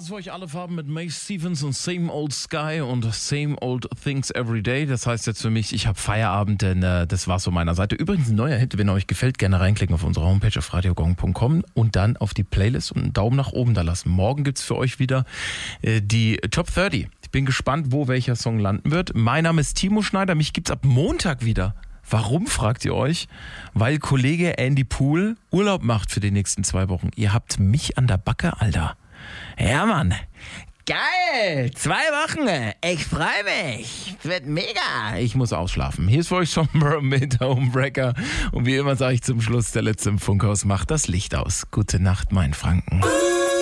für euch alle Farben mit Mae Stevens und Same Old Sky und Same Old Things Every Day. Das heißt jetzt für mich, ich habe Feierabend, denn das war's von meiner Seite. Übrigens ein neuer Hit, wenn er euch gefällt, gerne reinklicken auf unsere Homepage auf radiogong.com und dann auf die Playlist und einen Daumen nach oben da lassen. Morgen gibt's für euch wieder die Top 30. Ich bin gespannt, wo welcher Song landen wird. Mein Name ist Timo Schneider, mich gibt's ab Montag wieder. Warum, fragt ihr euch? Weil Kollege Andy Pool Urlaub macht für die nächsten 2 Wochen. Ihr habt mich an der Backe, Alter. Ja, Mann. Geil! 2 Wochen. Ich freue mich. Wird mega. Ich muss ausschlafen. Hier ist für euch Sombra mit Homebreaker. Und wie immer sage ich zum Schluss, der letzte im Funkhaus macht das Licht aus. Gute Nacht, mein Franken.